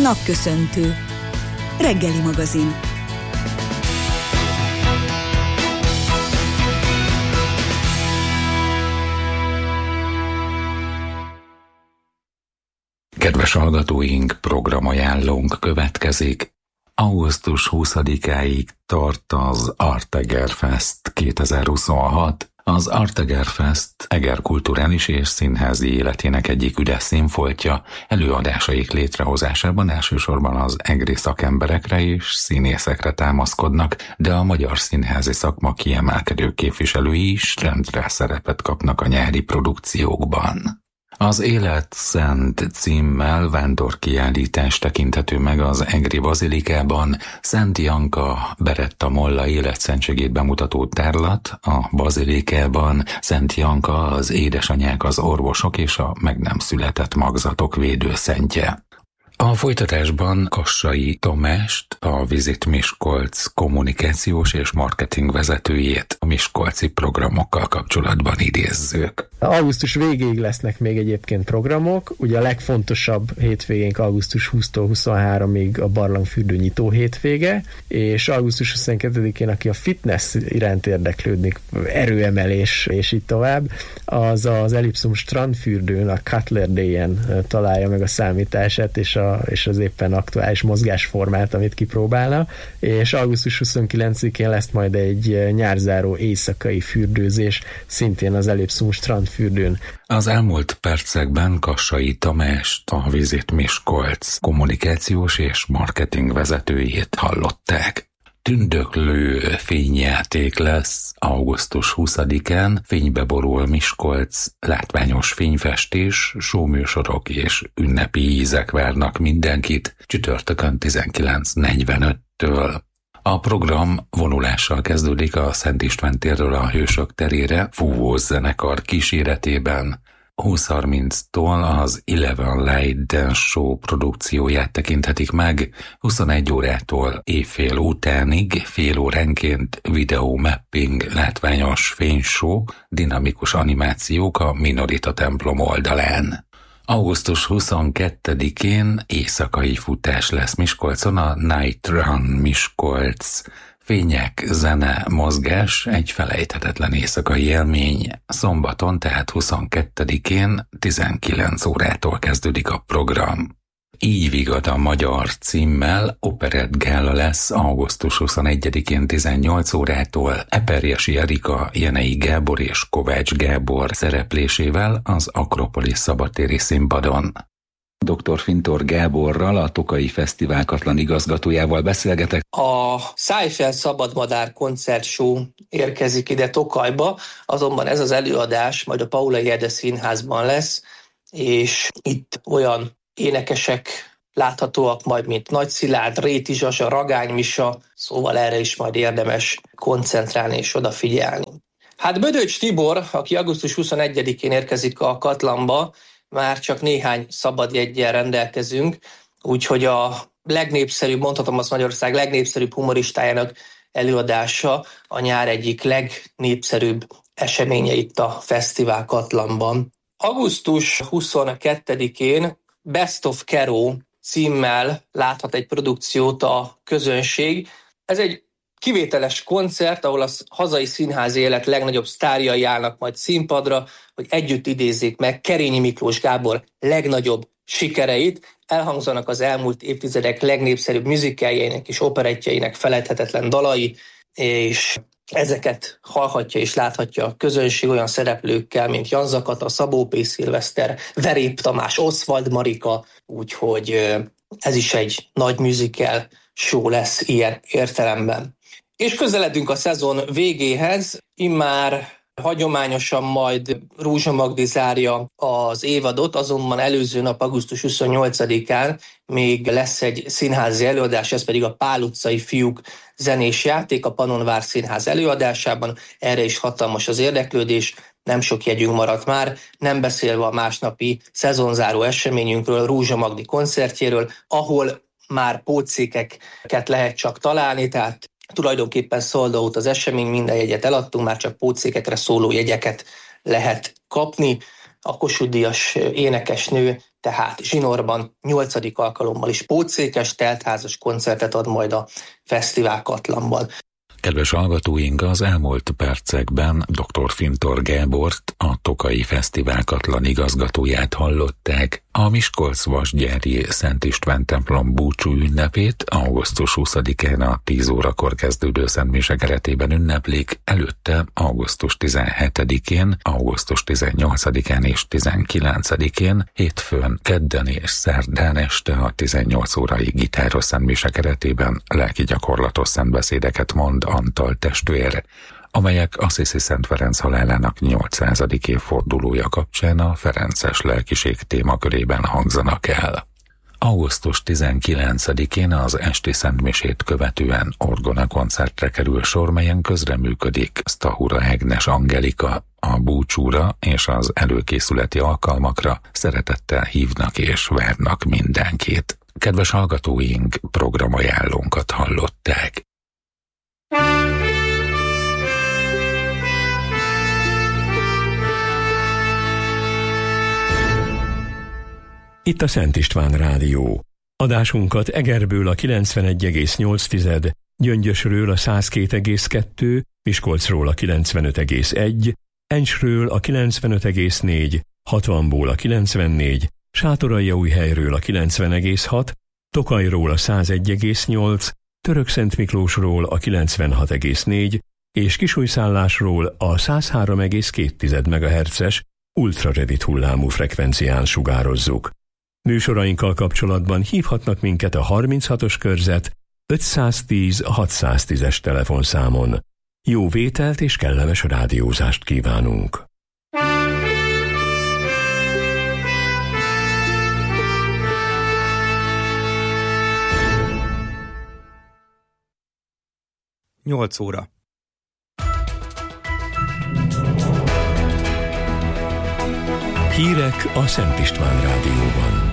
Napköszöntő. Reggeli magazin. Kedves hallgatóink, programajánlónk következik. Augusztus 20-áig tart az Artegerfest 2026. Az Artegerfest Eger kulturális és színházi életének egyik üdes színfoltja. Előadásaik létrehozásában elsősorban az egri szakemberekre és színészekre támaszkodnak, de a magyar színházi szakma kiemelkedő képviselői is rendre szerepet kapnak a nyári produkciókban. Az Élet Szent címmel vándorkiállítás tekinthető meg az egri bazilikában. Szent Janka Beretta Molla életszentségét bemutató tárlat a bazilikában. Szent Janka az édesanyák, az orvosok és a meg nem született magzatok védőszentje. A folytatásban Kassai Tamást, a Visit Miskolc kommunikációs és marketing vezetőjét a miskolci programokkal kapcsolatban idézzük. Augusztus végéig lesznek még egyébként programok, ugye a legfontosabb hétvégénk augusztus 20-tól 23-ig a barlangfürdő nyitó hétvége, és augusztus 22-én, aki a fitness iránt érdeklődik, erőemelés és így tovább, az az Ellipszum strandfürdőn, a Cutler Day-en találja meg a számítását és az éppen aktuális mozgásformát, amit kipróbálna, és augusztus 29-én lesz majd egy nyárzáró éjszakai fürdőzés, szintén az Ellipszum strandfürdőn. Az elmúlt percekben Kassai Tamást, a Visit Miskolc kommunikációs és marketing vezetőjét hallották. Tündöklő fényjáték lesz augusztus 20-án, fénybe borul Miskolc, látványos fényfestés, showműsorok és ünnepi ízek várnak mindenkit csütörtökön 19:45-től. A program vonulással kezdődik a Szent István térről a Hősök terére fúvós zenekar kíséretében. 20:30-tól az Eleven Light Dance Show produkcióját tekinthetik meg, 21 órától éjfél utánig fél óránként videomapping, látványos fényshow, dinamikus animációk a Minorita templom oldalán. Augusztus 22-én éjszakai futás lesz Miskolcon, a Night Run Miskolc. Fények, zene, mozgás, egy felejthetetlen éjszakai élmény. Szombaton, tehát 22-én 19 órától kezdődik a program. Így vigad a magyar címmel operett gála lesz augusztus 21-én 18 órától Eperjesi Erika, Jenei Gábor és Kovács Gábor szereplésével az Akropolis szabadtéri színpadon. Dr. Fintor Gáborral, a Tokaji Fesztivál Katlan igazgatójával beszélgetek. A Szájfel Szabadmadár koncertshow érkezik ide Tokajba, azonban ez az előadás majd a Paulay Ede Színházban lesz, és itt olyan énekesek láthatóak majd, mint Nagy Szilárd, Réti Zsazsa, Ragány Misa, szóval erre is majd érdemes koncentrálni és odafigyelni. Hát Bödöcs Tibor, aki augusztus 21-én érkezik a Katlanba, már csak néhány szabad jeggyel rendelkezünk, úgyhogy a legnépszerűbb, mondhatom azt Magyarország legnépszerűbb humoristájának előadása a nyár egyik legnépszerűbb eseménye itt a Fesztivál Katlanban. Augusztus 22-én Best of Kero címmel láthat egy produkciót a közönség. Ez egy kivételes koncert, ahol a hazai színházi élet legnagyobb sztárjai állnak majd színpadra, hogy együtt idézzék meg Kerényi Miklós Gábor legnagyobb sikereit. Elhangzanak az elmúlt évtizedek legnépszerűbb műzikeljeinek és operettjeinek feledhetetlen dalai, és ezeket hallhatja és láthatja a közönség olyan szereplőkkel, mint Jan Zakata, Szabó P. Szilveszter, Verép Tamás, Oswald Marika, úgyhogy ez is egy nagy musical show lesz ilyen értelemben. És közeledünk a szezon végéhez, immár hagyományosan majd Rúzsa Magdi zárja az évadot, azonban előző nap, augusztus 28-án még lesz egy színházi előadás, ez pedig a Pál utcai fiúk zenés játék a Pannonvár Színház előadásában. Erre is hatalmas az érdeklődés, nem sok jegyünk maradt már, nem beszélve a másnapi szezonzáró eseményünkről, Rúzsa Magdi koncertjéről, ahol már pótszékeket lehet csak találni, tehát tulajdonképpen sold out az esemény, minden jegyet eladtunk, már csak pótszékekre szóló jegyeket lehet kapni. A Kossuth-díjas énekesnő tehát zsinórban 8. alkalommal is pótszékes, teltházas koncertet ad majd a Fesztivál Katlanban. Kedves hallgatóink, az elmúlt percekben dr. Fintor Gábort, a Tokaji Fesztivál Katlan igazgatóját hallották. A Miskolc-Vasgyári Szent István templom búcsú ünnepét augusztus 20-án a 10 órakor kezdődő szentmise keretében ünneplik, előtte augusztus 17-én, augusztus 18-án és 19-én, hétfőn, kedden és szerdán este a 18 órai gitáros szentmise keretében lelki gyakorlatos szentbeszédeket mond Antal testvér, amelyek Assisi Szent Ferenc halálának 800. évfordulója kapcsán a ferences lelkiség témakörében hangzanak el. Augusztus 19-én az esti szentmisét követően orgona koncertre kerül sor, melyen közreműködik Stahura Ágnes Angelika. A búcsúra és az előkészületi alkalmakra szeretettel hívnak és várnak mindenkit. Kedves hallgatóink, programajánlónkat hallották. Itt a Szent István Rádió. Adásunkat Egerből a 91,8, Gyöngyösről a 102,2, Miskolcról a 95,1, Encsről a 95,4, 60-ból a 94, Sátoraljaújhelyről a 90,6, Tokajról a 101,8, Törökszentmiklósról a 96,4 és Kisújszállásról a 103,2 MHz-es ultrarövid hullámú frekvencián sugározzuk. Műsorainkkal kapcsolatban hívhatnak minket a 36-os körzet 510 610-es telefonszámon. Jó vételt és kellemes rádiózást kívánunk! Nyolc óra. Hírek a Szent István Rádióban.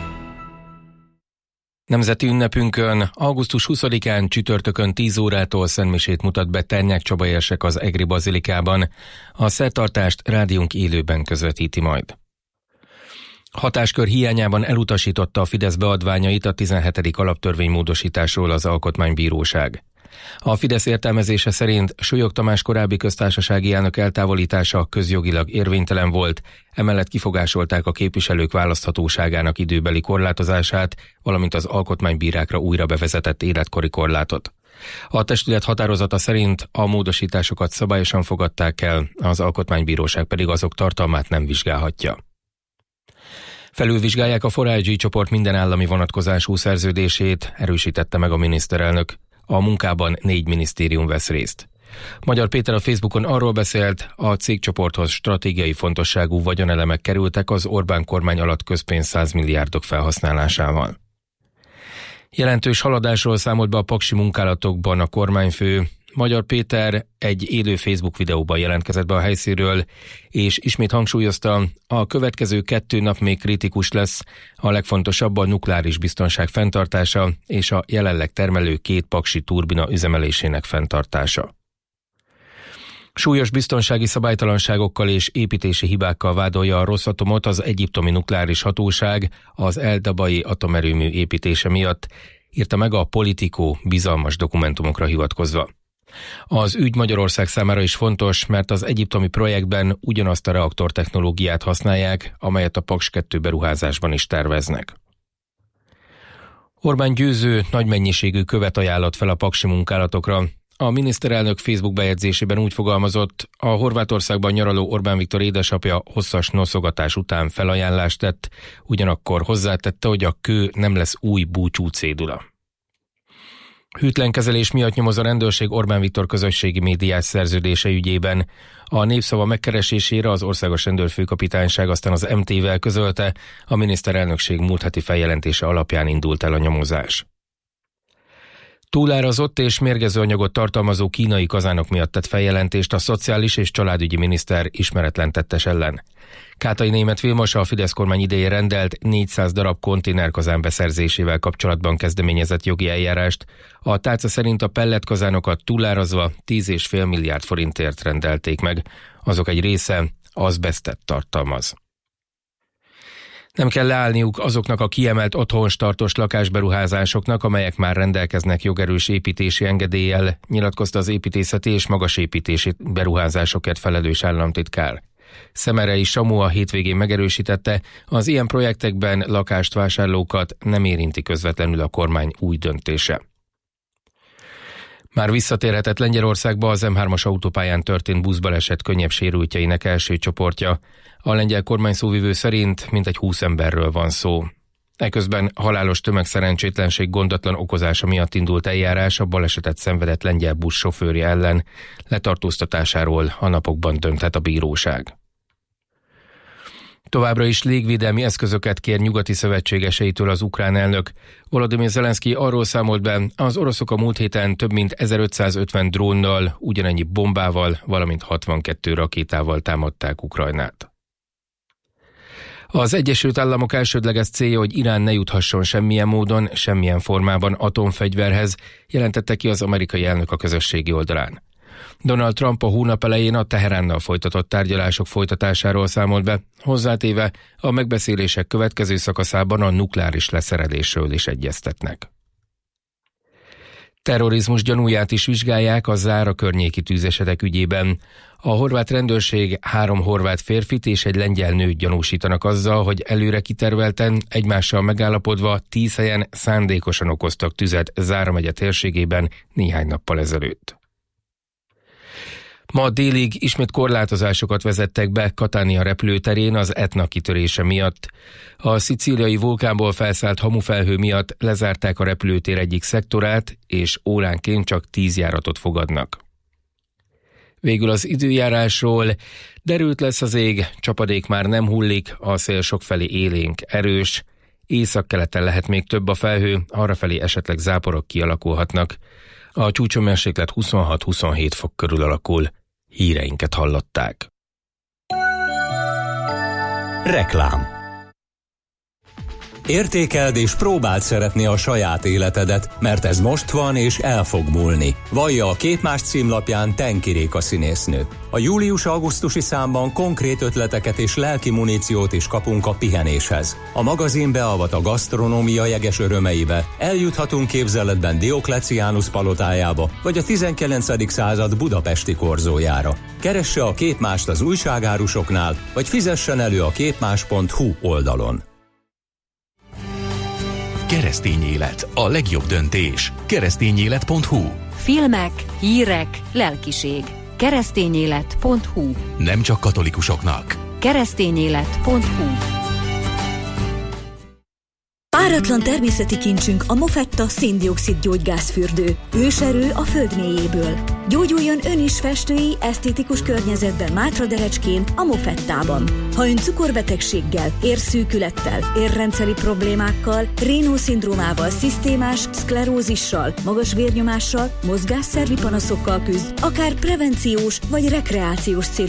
Nemzeti ünnepünkön, augusztus 20-án csütörtökön 10 órától szentmisét mutat be Ternyák Csaba érsek az Egri Bazilikában. A szertartást rádiónk élőben közvetíti majd. Hatáskör hiányában elutasította a Fidesz beadványait a 17. alaptörvénymódosításról az Alkotmánybíróság. A Fidesz értelmezése szerint Súlyog Tamás korábbi köztársasági elnök eltávolítása közjogilag érvénytelen volt, emellett kifogásolták a képviselők választhatóságának időbeli korlátozását, valamint az alkotmánybírákra újra bevezetett életkori korlátot. A testület határozata szerint a módosításokat szabályosan fogadták el, az Alkotmánybíróság pedig azok tartalmát nem vizsgálhatja. Felülvizsgálják a 4IG csoport minden állami vonatkozású szerződését, erősítette meg a miniszterelnök. A munkában 4 minisztérium vesz részt. Magyar Péter a Facebookon arról beszélt, a cégcsoporthoz stratégiai fontosságú vagyonelemek kerültek az Orbán kormány alatt közpénz 100 milliárdok felhasználásával. Jelentős haladásról számolt be a paksi munkálatokban a kormányfő. Magyar Péter egy élő Facebook videóban jelentkezett be a helyszínről, és ismét hangsúlyozta, a következő 2 nap még kritikus lesz, a legfontosabb a nukleáris biztonság fenntartása és a jelenleg termelő 2 paksi turbina üzemelésének fenntartása. Súlyos biztonsági szabálytalanságokkal és építési hibákkal vádolja a Rosatomot az egyiptomi nukleáris hatóság az El-Dabai atomerőmű építése miatt, írta meg a Politico bizalmas dokumentumokra hivatkozva. Az ügy Magyarország számára is fontos, mert az egyiptomi projektben ugyanazt a reaktortechnológiát használják, amelyet a Paks 2 beruházásban is terveznek. Orbán győző nagy mennyiségű követ ajánlott fel a paksi munkálatokra. A miniszterelnök Facebook bejegyzésében úgy fogalmazott, a Horvátországban nyaraló Orbán Viktor édesapja hosszas noszogatás után felajánlást tett, ugyanakkor hozzátette, hogy a kő nem lesz új búcsú cédula. Hűtlen kezelés miatt nyomoz a rendőrség Orbán Viktor közösségi médiás szerződése ügyében. A Népszava megkeresésére az Országos Rendőrfőkapitányság aztán az MT-vel közölte, a miniszterelnökség múlt heti feljelentése alapján indult el a nyomozás. Túlárazott és mérgező anyagot tartalmazó kínai kazánok miatt tett feljelentést a Szociális és Családügyi Miniszter ismeretlen tettes ellen. Kátai Németh Vilmos a Fidesz kormány idején rendelt 400 darab konténerkazán beszerzésével kapcsolatban kezdeményezett jogi eljárást. A tálca szerint a pelletkazánokat túlárazva 10,5 milliárd forintért rendelték meg. Azok egy része azbesztet tartalmaz. Nem kell leállniuk azoknak a kiemelt otthonstartós lakásberuházásoknak, amelyek már rendelkeznek jogerős építési engedéllyel, nyilatkozta az építészeti és magasépítési beruházásokért felelős államtitkár. Szemerei Samu a hétvégén megerősítette, az ilyen projektekben lakást vásárlókat nem érinti közvetlenül a kormány új döntése. Már visszatérhetett Lengyelországba az M3-as autópályán történt buszbaleset könnyebb sérültjeinek első csoportja. A lengyel kormány szóvivő szerint mintegy 20 emberről van szó. Eközben halálos tömegszerencsétlenség gondatlan okozása miatt indult eljárás a balesetet szenvedett lengyel busz sofőrje ellen. Letartóztatásáról a napokban dönthet a bíróság. Továbbra is légvédelmi eszközöket kér nyugati szövetségeseitől az ukrán elnök. Volodymyr Zelenszky arról számolt be, az oroszok a múlt héten több mint 1550 drónnal, ugyanennyi bombával, valamint 62 rakétával támadták Ukrajnát. Az Egyesült Államok elsődleges célja, hogy Irán ne juthasson semmilyen módon, semmilyen formában atomfegyverhez, jelentette ki az amerikai elnök a közösségi oldalán. Donald Trump a hónap elején a Teheránnal folytatott tárgyalások folytatásáról számolt be, hozzátéve a megbeszélések következő szakaszában a nukleáris leszerelésről is egyeztetnek. Terrorizmus gyanúját is vizsgálják a Zára környéki tűzesetek ügyében. A horvát rendőrség 3 horvát férfit és egy lengyel nőt gyanúsítanak azzal, hogy előre kitervelten, egymással megállapodva 10 helyen szándékosan okoztak tüzet Zára megye térségében néhány nappal ezelőtt. Ma délig ismét korlátozásokat vezettek be Catania repülőterén az Etna kitörése miatt. A szicíliai vulkánból felszállt hamufelhő miatt lezárták a repülőtér egyik szektorát, és óránként csak 10 járatot fogadnak. Végül az időjárásról: derült lesz az ég, csapadék már nem hullik, a szél sokfelé élénk, erős, északkeleten lehet még több a felhő, arrafelé esetleg záporok kialakulhatnak. A csúcshőmérséklet 26-27 fok körül alakul. Híreinket hallották. Reklám. Értékeld és próbáld szeretni a saját életedet, mert ez most van és el fog múlni. Vallja a Képmás címlapján Tenki Réka színésznő. A július-augusztusi számban konkrét ötleteket és lelki muníciót is kapunk a pihenéshez. A magazin beavat a gasztronómia jeges örömeibe, eljuthatunk képzeletben Diokleciánus palotájába, vagy a 19. század budapesti korzójára. Keresse a Képmást az újságárusoknál, vagy fizessen elő a képmás.hu oldalon. Keresztény élet, a legjobb döntés. Keresztényélet.hu. Filmek, hírek, lelkiség. Keresztényélet.hu. Nem csak katolikusoknak. Keresztényélet.hu. Páratlan természeti kincsünk a Mofetta szén-dioxid gyógygázfürdő. Őserő a föld mélyéből. Gyógyuljon ön is festői, esztétikus környezetben Mátraderecskén, a Mofettában. Ha ön cukorbetegséggel, érszűkülettel, érrendszeri problémákkal, Raynaud-szindrómával, szisztémás szklerózissal, magas vérnyomással, mozgásszervi panaszokkal küzd, akár prevenciós vagy rekreációs célú